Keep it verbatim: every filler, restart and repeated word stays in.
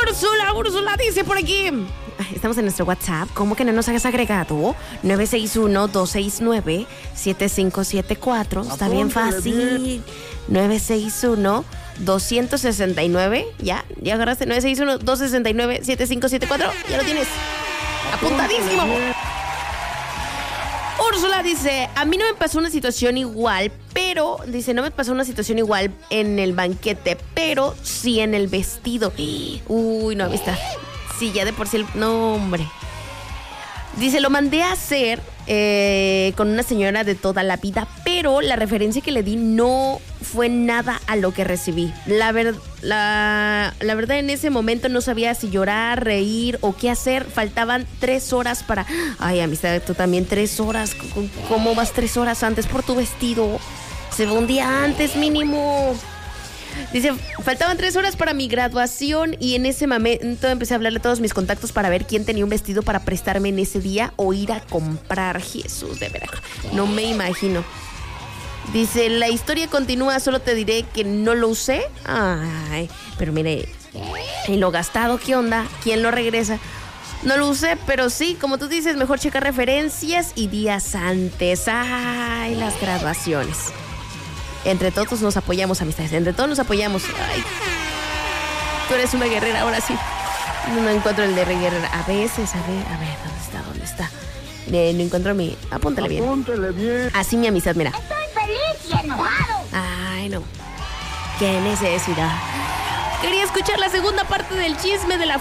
Úrsula, Úrsula dice por aquí. Estamos en nuestro WhatsApp. ¿Cómo que no nos hagas agregado? nueve seis uno, dos seis nueve, siete cinco siete cuatro. Está bien fácil. nueve seis uno, dos seis nueve. ¿Ya? ¿Ya agarraste? nueve seis uno, dos seis nueve, siete cinco siete cuatro. Ya lo tienes. Apuntadísimo. Úrsula dice, a mí no me pasó una situación igual, pero, dice, no me pasó una situación igual en el banquete, pero sí en el vestido. Uy, no, amistad. Sí, ya de por sí, el, no, hombre. Dice, lo mandé a hacer eh, con una señora de toda la vida, pero la referencia que le di no fue nada a lo que recibí. La, ver, la, la verdad, en ese momento no sabía si llorar, reír o qué hacer. Faltaban tres horas para... Ay, amistad, tú también tres horas. ¿Cómo vas tres horas antes por tu vestido? Se va un día antes mínimo. Dice, faltaban tres horas para mi graduación y en ese momento empecé a hablarle a todos mis contactos para ver quién tenía un vestido para prestarme en ese día o ir a comprar. Jesús de Veracruz. No me imagino. Dice, la historia continúa, solo te diré que no lo usé. Ay, pero mire, ¿y lo gastado qué onda? ¿Quién lo regresa? No lo usé, pero sí, como tú dices, mejor checar referencias y días antes. Ay, las graduaciones. Entre todos nos apoyamos, amistades. Entre todos nos apoyamos. Ay, tú eres una guerrera, ahora sí. No encuentro el de guerrera. A veces, a ver, a ver, ¿dónde está? ¿Dónde está? Eh, no encuentro mi... Apúntale bien. Apúntale bien. Así mi amistad, mira. Estoy feliz y enojado. Ay, no. Qué necesidad. Quería escuchar la segunda parte del chisme de la